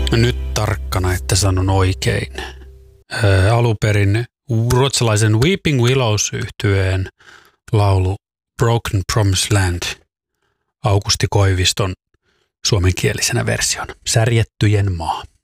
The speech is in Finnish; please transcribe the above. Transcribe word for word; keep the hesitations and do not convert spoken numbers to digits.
Nyt tarkkana, että sanon oikein. Ää, alunperin ruotsalaisen Weeping Willows-yhtyeen laulu Broken Promised Land, Aukusti Koiviston suomenkielisenä versiona. Särjettyjen maa.